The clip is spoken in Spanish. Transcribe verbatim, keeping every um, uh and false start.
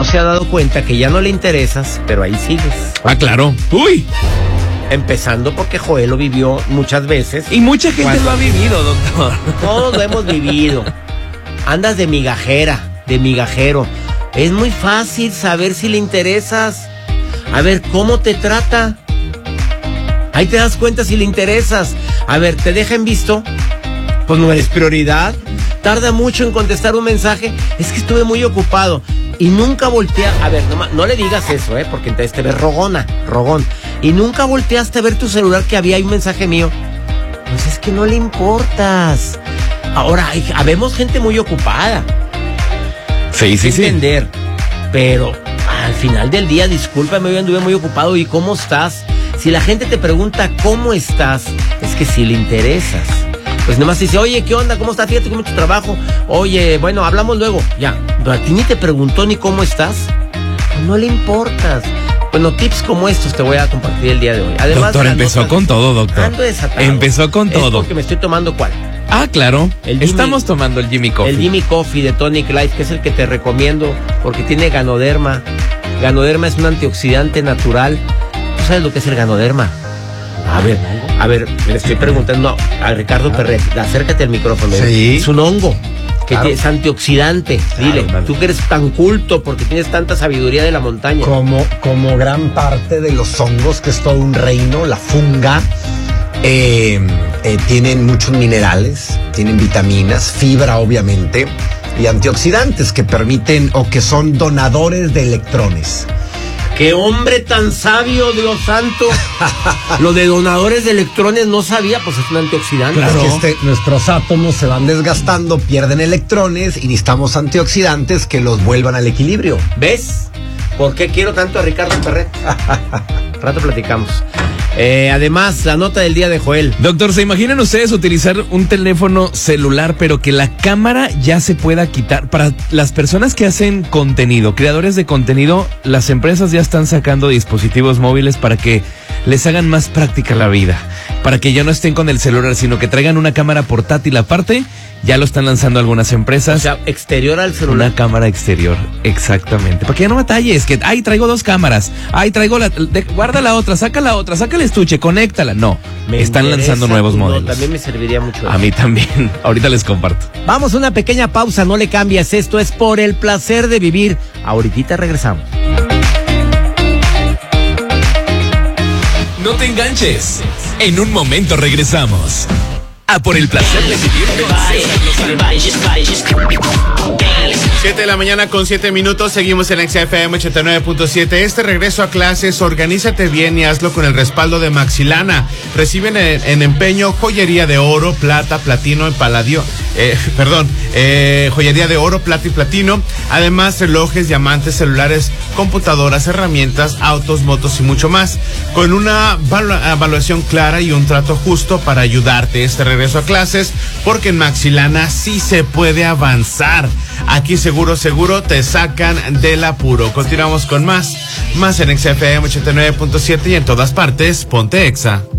se ha dado cuenta que ya no le interesas, pero ahí sigues. Ah, claro. Uy. Empezando porque Joel lo vivió muchas veces. Y mucha gente Cuando... lo ha vivido, doctor. Todos lo hemos vivido. Andas de migajera, de migajero. Es muy fácil saber si le interesas. A ver, ¿cómo te trata? Ahí te das cuenta si le interesas. A ver, ¿te deja en visto? Pues no eres prioridad. Tarda mucho en contestar un mensaje. Es que estuve muy ocupado. Y nunca voltea. A ver, no, no le digas eso, ¿eh? Porque entonces te ves rogona, rogón. Y nunca volteaste a ver tu celular que había ahí un mensaje mío. Pues es que no le importas. Ahora, hay, habemos gente muy ocupada. Sí, sí, sí. Entender. Pero al final del día, discúlpame, hoy anduve muy ocupado. ¿Y cómo estás? Si la gente te pregunta cómo estás, es que si le interesas. Pues nomás dice, oye, ¿qué onda? ¿Cómo estás? Fíjate cómo es tu trabajo. Oye, bueno, hablamos luego. Ya, pero a ti ni te preguntó ni cómo estás. Pues no le importas. Bueno, tips como estos te voy a compartir el día de hoy. Además, doctor, empezó notas, con todo, doctor. Ando desatado. Empezó con es todo. Porque me estoy tomando ¿cuál? Ah, claro. El Jimmy, Estamos tomando el Jimmy Coffee. El Jimmy Coffee de Tonic Life, que es el que te recomiendo porque tiene ganoderma. Ganoderma es un antioxidante natural. ¿Tú sabes lo que es el ganoderma? A ver, a ver, le estoy preguntando a Ricardo Perret, acércate al micrófono. Sí. Es un hongo que claro. es antioxidante. Claro, dile, man. Tú que eres tan culto porque tienes tanta sabiduría de la montaña. Como, como gran parte de los hongos, que es todo un reino, la funga, eh, eh, tienen muchos minerales, tienen vitaminas, fibra obviamente, y antioxidantes que permiten o que son donadores de electrones. ¡Qué hombre tan sabio, Dios santo! Lo de donadores de electrones no sabía, pues es un antioxidante. Claro. Es que este, nuestros átomos se van desgastando, pierden electrones y necesitamos antioxidantes que los vuelvan al equilibrio. ¿Ves? ¿Por qué quiero tanto a Ricardo Perret? Rato platicamos. Eh, además, la nota del día de Joel. Doctor, ¿se imaginan ustedes utilizar un teléfono celular, pero que la cámara ya se pueda quitar? Para las personas que hacen contenido, creadores de contenido, las empresas ya están sacando dispositivos móviles para que les hagan más práctica la vida. Para que ya no estén con el celular, sino que traigan una cámara portátil aparte. Ya lo están lanzando algunas empresas. O sea, exterior al celular. Una cámara exterior, exactamente. Para que ya no batalles, que, ay, traigo dos cámaras. Ay, traigo la, de, guarda la otra, saca la otra, saca el estuche, conéctala. No, me están lanzando nuevos no, modelos. También me serviría mucho. A mí también. Ahorita les comparto. Vamos a una pequeña pausa, no le cambies. Esto es Por el Placer de Vivir. Ahorita regresamos. No te enganches. En un momento regresamos. A Por el Placer de Vivir. siete de la mañana con siete minutos, seguimos en X F M ochenta y nueve punto siete. Este regreso a clases, organízate bien y hazlo con el respaldo de Maxilana. Reciben en, en empeño joyería de oro, plata, platino, en paladio, eh, perdón, eh, joyería de oro, plata y platino. Además, relojes, diamantes, celulares, computadoras, herramientas, autos, motos y mucho más. Con una valu- evaluación clara y un trato justo para ayudarte este regreso a clases, porque en Maxilana sí se puede avanzar. Aquí seguro, seguro te sacan del apuro. Continuamos con más, más en X F M ochenta y nueve punto siete y en todas partes, ponte Exa.